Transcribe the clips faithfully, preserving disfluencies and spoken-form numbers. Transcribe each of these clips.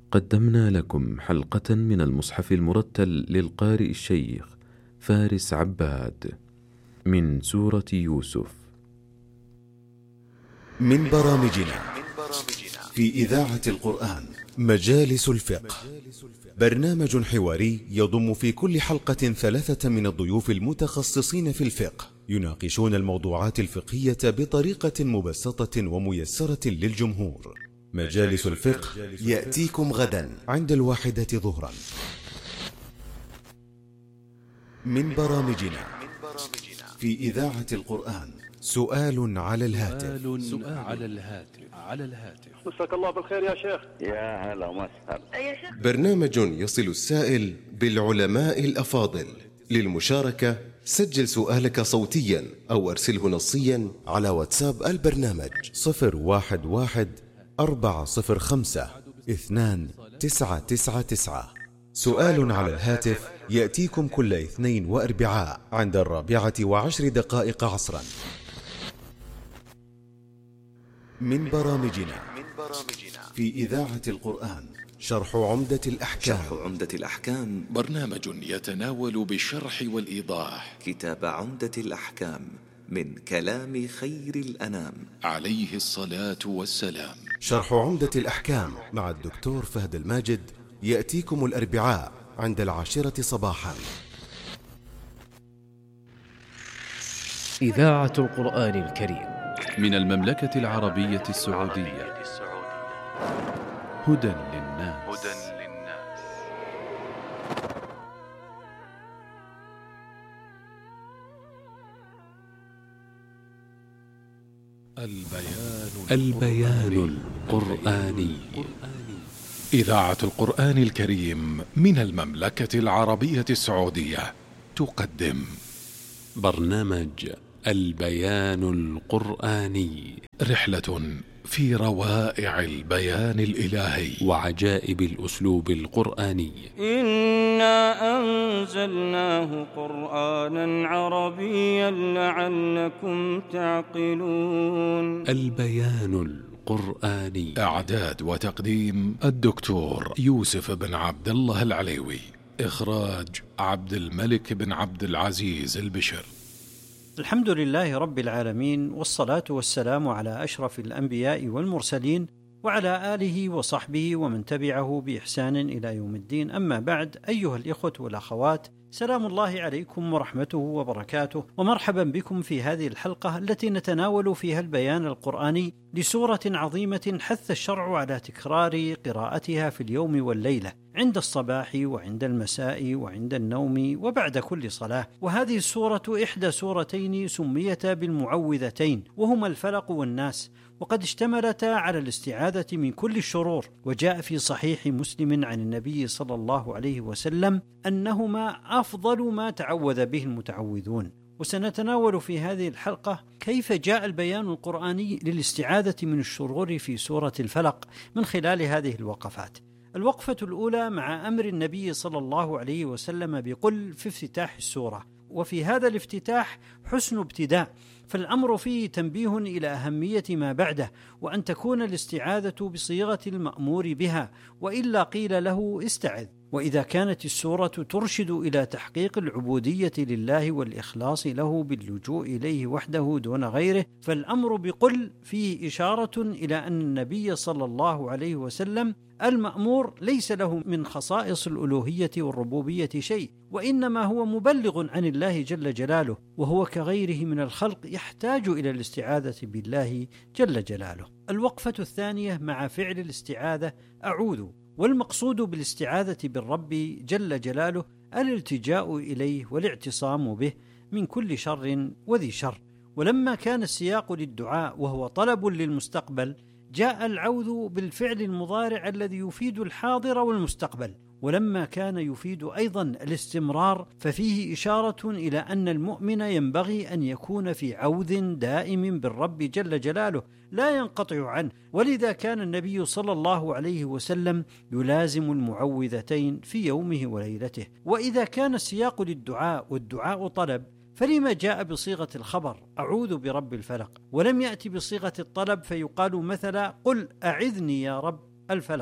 قدمنا لكم حلقة من المصحف المرتل للقارئ الشيخ فارس عباد من سورة يوسف. من برامجنا في إذاعة القرآن مجالس الفقه، برنامج حواري يضم في كل حلقة ثلاثة من الضيوف المتخصصين في الفقه، يناقشون الموضوعات الفقهية بطريقة مبسطة وميسرة للجمهور. مجالس الفقه يأتيكم غدا عند الواحدة ظهرا. من برامجنا في إذاعة القرآن سؤال على الهاتف. سؤال على الهاتف على الهاتف مساك الله بالخير يا شيخ. يا هلا ومسهلا. يا شيخ، برنامج يصل السائل بالعلماء الأفاضل. للمشاركة سجل سؤالك صوتيا أو أرسله نصيا على واتساب البرنامج صفر واحد واحد أربعة صفر خمسة اثنان تسعة تسعة تسعة. سؤال على الهاتف يأتيكم كل اثنين وأربعاء عند الرابعة وعشر دقائق عصرا. من برامجنا في إذاعة القرآن شرح عمدة الأحكام. شرح عمدة الأحكام برنامج يتناول بالشرح والإيضاح كتاب عمدة الأحكام من كلام خير الأنام عليه الصلاة والسلام. شرح عمدة الأحكام مع الدكتور فهد الماجد يأتيكم الأربعاء عند العاشرة صباحا. إذاعة القرآن الكريم من المملكة العربية السعودية. هدى للناس. البيان البيان القرآني. إذاعة القرآن الكريم من المملكة العربية السعودية تقدم برنامج البيان القرآني، رحلة في روائع البيان الإلهي وعجائب الأسلوب القرآني. إنا أنزلناه قرآنا عربيا لعلكم تعقلون. البيان القرآني. إعداد وتقديم الدكتور يوسف بن عبد الله العليوي. إخراج عبد الملك بن عبد العزيز البشر. الحمد لله رب العالمين، والصلاة والسلام على أشرف الأنبياء والمرسلين وعلى آله وصحبه ومن تبعه بإحسان إلى يوم الدين. أما بعد، أيها الإخوة والأخوات، سلام الله عليكم ورحمته وبركاته، ومرحبا بكم في هذه الحلقة التي نتناول فيها البيان القرآني لسورة عظيمة حث الشرع على تكرار قراءتها في اليوم والليلة، عند الصباح وعند المساء وعند النوم وبعد كل صلاة. وهذه السورة إحدى سورتين سميتا بالمعوذتين، وهما الفلق والناس، وقد اشتملتا على الاستعاذة من كل الشرور. وجاء في صحيح مسلم عن النبي صلى الله عليه وسلم أنهما أفضل ما تعوذ به المتعوذون. وسنتناول في هذه الحلقة كيف جاء البيان القرآني للاستعاذة من الشرور في سورة الفلق من خلال هذه الوقفات. الوقفة الأولى مع أمر النبي صلى الله عليه وسلم بقل في افتتاح السورة، وفي هذا الافتتاح حسن ابتداء، فالأمر فيه تنبيه إلى أهمية ما بعده، وأن تكون الاستعاذة بصيغة المأمور بها، وإلا قيل له استعذ. وإذا كانت السورة ترشد إلى تحقيق العبودية لله والإخلاص له باللجوء إليه وحده دون غيره، فالأمر بقل فيه إشارة إلى أن النبي صلى الله عليه وسلم المأمور ليس له من خصائص الألوهية والربوبية شيء، وإنما هو مبلغ عن الله جل جلاله، وهو كغيره من الخلق يحتاج إلى الاستعاذة بالله جل جلاله. الوقفة الثانية مع فعل الاستعاذة أعوذ، والمقصود بالاستعاذة بالرب جل جلاله الالتجاء إليه والاعتصام به من كل شر وذي شر. ولما كان السياق للدعاء وهو طلب للمستقبل، جاء العوذ بالفعل المضارع الذي يفيد الحاضر والمستقبل. ولما كان يفيد أيضا الاستمرار، ففيه إشارة إلى أن المؤمن ينبغي أن يكون في عوذ دائم بالرب جل جلاله لا ينقطع عنه. ولذا كان النبي صلى الله عليه وسلم يلازم المعوذتين في يومه وليلته. وإذا كان السياق للدعاء والدعاء طلب، فلما جاء بصيغة الخبر أعوذ برب الفلق، ولم يأتي بصيغة الطلب فيقال مثلا قل أعذني يا رب الفلق؟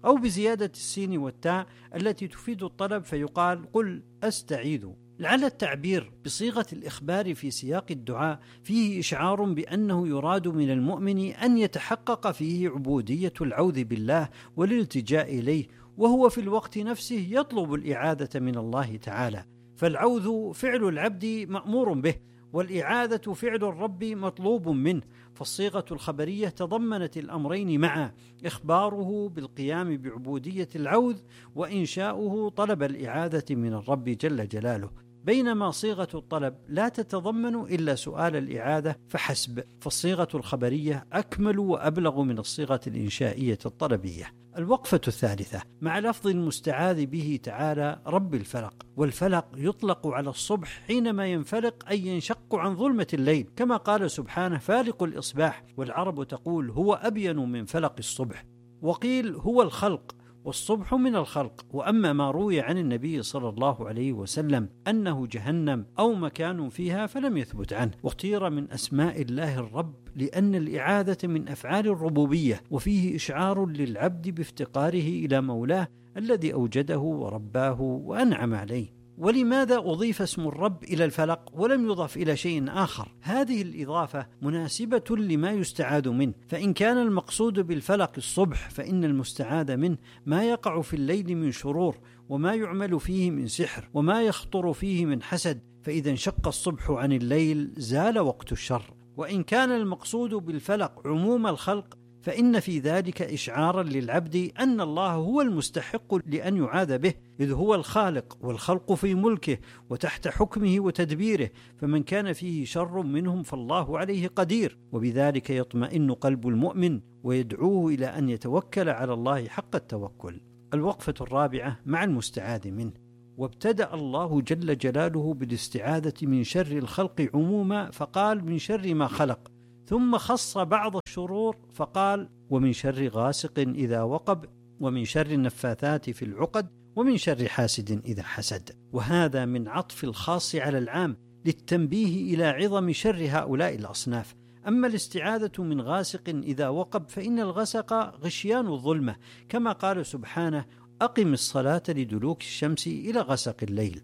أو بزيادة السين والتاء التي تفيد الطلب فيقال قل أستعيذ. لعل التعبير بصيغة الإخبار في سياق الدعاء فيه إشعار بأنه يراد من المؤمن أن يتحقق فيه عبودية العوذ بالله والالتجاء إليه، وهو في الوقت نفسه يطلب الإعاذة من الله تعالى. فالعوذ فعل العبد مأمور به، والإعاذة فعل الرب مطلوب منه، فالصيغة الخبرية تضمنت الأمرين معا، إخباره بالقيام بعبودية العوذ وإنشاؤه طلب الإعاذة من الرب جل جلاله، بينما صيغة الطلب لا تتضمن إلا سؤال الإعاذة فحسب، فالصيغة الخبرية أكمل وأبلغ من الصيغة الإنشائية الطلبية. الوقفة الثالثة مع لفظ المستعاذ به تعالى رب الفلق. والفلق يطلق على الصبح حينما ينفلق أي ينشق عن ظلمة الليل، كما قال سبحانه فالق الإصباح، والعرب تقول هو أبين من فلق الصبح. وقيل هو الخلق، والصبح من الخلق. وأما ما روي عن النبي صلى الله عليه وسلم أنه جهنم أو مكان فيها فلم يثبت عنه. واختير من أسماء الله الرب لأن الإعاذة من أفعال الربوبية، وفيه إشعار للعبد بافتقاره إلى مولاه الذي أوجده ورباه وأنعم عليه. ولماذا أضيف اسم الرب إلى الفلق ولم يضاف إلى شيء آخر؟ هذه الإضافة مناسبة لما يستعاذ منه، فإن كان المقصود بالفلق الصبح فإن المستعاذ منه ما يقع في الليل من شرور، وما يعمل فيه من سحر، وما يخطر فيه من حسد، فإذا انشق الصبح عن الليل زال وقت الشر. وإن كان المقصود بالفلق عموم الخلق فإن في ذلك إشعارا للعبد أن الله هو المستحق لأن يعاذ به، إذ هو الخالق والخلق في ملكه وتحت حكمه وتدبيره، فمن كان فيه شر منهم فالله عليه قدير، وبذلك يطمئن قلب المؤمن ويدعوه إلى أن يتوكل على الله حق التوكل. الوقفة الرابعة مع المستعاذ منه. وابتدأ الله جل جلاله بالاستعاذة من شر الخلق عموما فقال من شر ما خلق، ثم خص بعض الشرور فقال ومن شر غاسق إذا وقب، ومن شر النفاثات في العقد، ومن شر حاسد إذا حسد. وهذا من عطف الخاص على العام للتنبيه إلى عظم شر هؤلاء الأصناف. أما الاستعاذة من غاسق إذا وقب فإن الغسق غشيان الظلمة، كما قال سبحانه أقم الصلاة لدلوك الشمس إلى غسق الليل.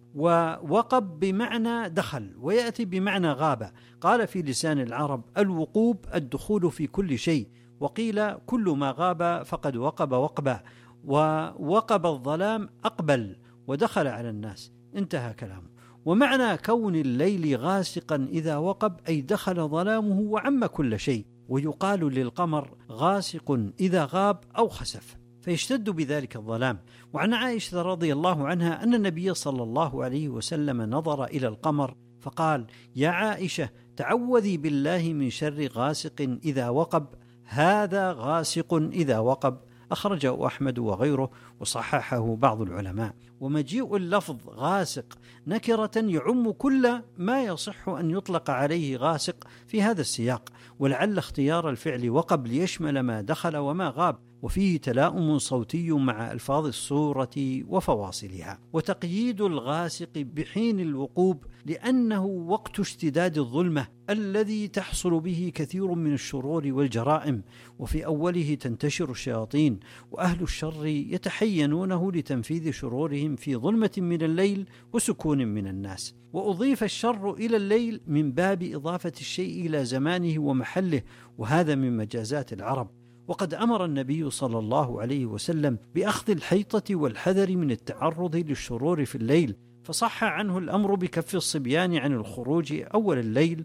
ووقب بمعنى دخل، ويأتي بمعنى غاب. قال في لسان العرب الوقوب الدخول في كل شيء، وقيل كل ما غاب فقد وقب وقبا، ووقب الظلام أقبل ودخل على الناس، انتهى كلامه. ومعنى كون الليل غاسقا إذا وقب أي دخل ظلامه وعم كل شيء. ويقال للقمر غاسق إذا غاب أو خسف، فيشتد بذلك الظلام. وعن عائشة رضي الله عنها أن النبي صلى الله عليه وسلم نظر إلى القمر فقال يا عائشة تعوذي بالله من شر غاسق إذا وقب، هذا غاسق إذا وقب. أخرجه أحمد وغيره وصححه بعض العلماء. ومجيء اللفظ غاسق نكرة يعم كل ما يصح أن يطلق عليه غاسق في هذا السياق، ولعل اختيار الفعل وقب ليشمل ما دخل وما غاب، وفيه تلاؤم صوتي مع ألفاظ السورة وفواصلها. وتقييد الغاسق بحين الوقوب لأنه وقت اشتداد الظلمة الذي تحصل به كثير من الشرور والجرائم، وفي أوله تنتشر الشياطين، وأهل الشر يتحينونه لتنفيذ شرورهم في ظلمة من الليل وسكون من الناس. وأضيف الشر إلى الليل من باب إضافة الشيء إلى زمانه ومحله، وهذا من مجازات العرب. وقد أمر النبي صلى الله عليه وسلم بأخذ الحيطة والحذر من التعرض للشرور في الليل، فصح عنه الأمر بكف الصبيان عن الخروج أول الليل،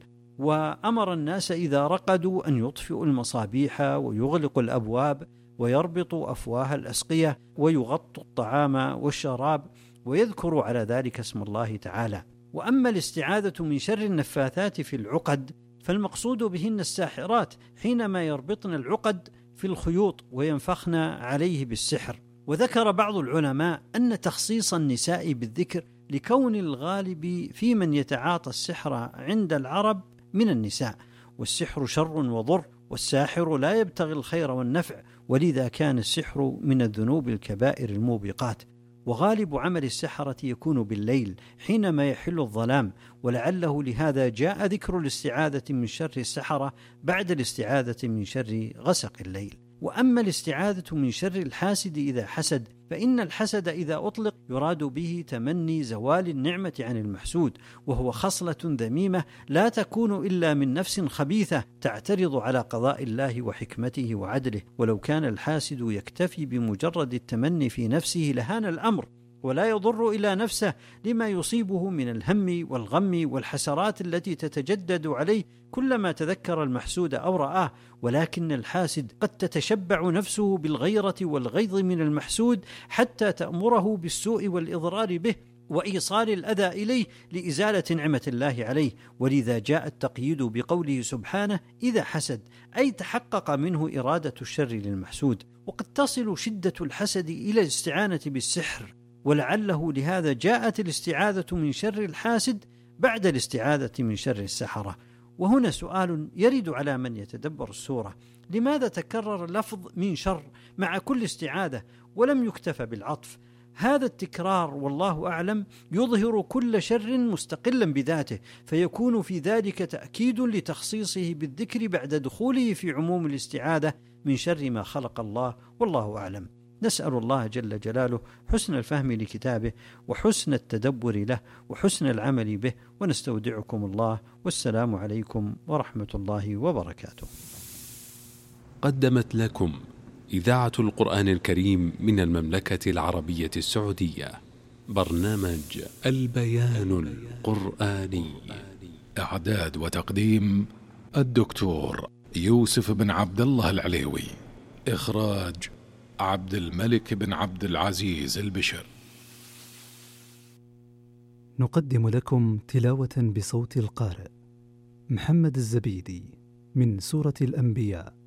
وأمر الناس إذا رقدوا أن يطفئوا المصابيح ويغلقوا الأبواب ويربطوا أفواه الأسقية ويغطوا الطعام والشراب ويذكروا على ذلك اسم الله تعالى. وأما الاستعاذة من شر النفاثات في العقد فالمقصود بهن الساحرات حينما يربطن العقد في الخيوط وينفخن عليه بالسحر. وذكر بعض العلماء أن تخصيص النساء بالذكر لكون الغالب في من يتعاطى السحر عند العرب من النساء، والسحر شر وضر، والساحر لا يبتغي الخير والنفع، ولذا كان السحر من الذنوب الكبائر الموبقات. وغالب عمل السحرة يكون بالليل حينما يحل الظلام، ولعله لهذا جاء ذكر الاستعاذة من شر السحرة بعد الاستعاذة من شر غسق الليل. وأما الاستعاذة من شر الحاسد إذا حسد فإن الحسد إذا أطلق يراد به تمني زوال النعمة عن المحسود، وهو خصلة ذميمة لا تكون إلا من نفس خبيثة تعترض على قضاء الله وحكمته وعدله. ولو كان الحاسد يكتفي بمجرد التمني في نفسه لهان الأمر ولا يضر إلى نفسه لما يصيبه من الهم والغم والحسرات التي تتجدد عليه كلما تذكر المحسود أو رآه. ولكن الحاسد قد تتشبع نفسه بالغيرة والغيظ من المحسود حتى تأمره بالسوء والإضرار به وإيصال الأذى إليه لإزالة نعمة الله عليه. ولذا جاء التقييد بقوله سبحانه إذا حسد، أي تحقق منه إرادة الشر للمحسود. وقد تصل شدة الحسد إلى الاستعانة بالسحر، ولعله لهذا جاءت الاستعاذة من شر الحاسد بعد الاستعاذة من شر السحرة. وهنا سؤال يرد على من يتدبر السورة: لماذا تكرر لفظ من شر مع كل استعاذة ولم يكتفى بالعطف؟ هذا التكرار والله أعلم يظهر كل شر مستقلا بذاته، فيكون في ذلك تأكيد لتخصيصه بالذكر بعد دخوله في عموم الاستعاذة من شر ما خلق الله، والله أعلم. نسأل الله جل جلاله حسن الفهم لكتابه وحسن التدبر له وحسن العمل به، ونستودعكم الله، والسلام عليكم ورحمة الله وبركاته. قدمت لكم إذاعة القرآن الكريم من المملكة العربية السعودية برنامج البيان القرآني. إعداد وتقديم الدكتور يوسف بن عبد الله العليوي. إخراج عبد الملك بن عبد العزيز البشر. نقدم لكم تلاوة بصوت القارئ محمد الزبيدي من سورة الأنبياء